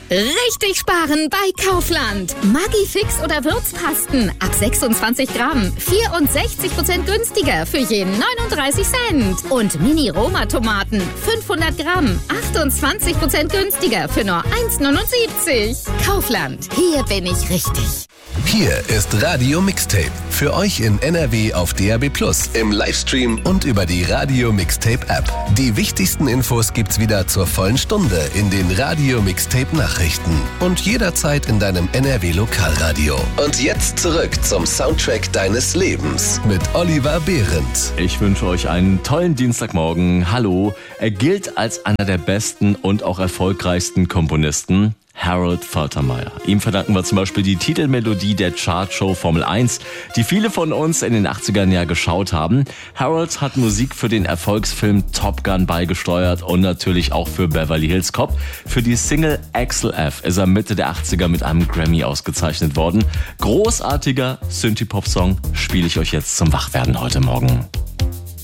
Richtig sparen bei Kaufland. Maggi Fix oder Würzpasten ab 26 Gramm. 64% günstiger für je 39 Cent. Und Mini-Roma-Tomaten 500 Gramm. 28% günstiger für nur 1,79. Kaufland. Hier bin ich richtig. Hier ist Radio Mixtape. Für euch in NRW auf DAB+, im Livestream und über die Radio Mixtape App. Die wichtigsten Infos gibt's wieder zur vollen Stunde in den Radio Mixtape Nachrichten und jederzeit in deinem NRW Lokalradio. Und jetzt zurück zum Soundtrack deines Lebens mit Oliver Behrendt. Ich wünsche euch einen tollen Dienstagmorgen. Hallo. Er gilt als einer der besten und auch erfolgreichsten Komponisten. Harold Faltermeyer. Ihm verdanken wir zum Beispiel die Titelmelodie der Chartshow Formel 1, die viele von uns in den 80ern ja geschaut haben. Harold hat Musik für den Erfolgsfilm Top Gun beigesteuert und natürlich auch für Beverly Hills Cop. Für die Single Axel F ist er Mitte der 80er mit einem Grammy ausgezeichnet worden. Großartiger Synthie-Pop-Song spiele ich euch jetzt zum Wachwerden heute Morgen.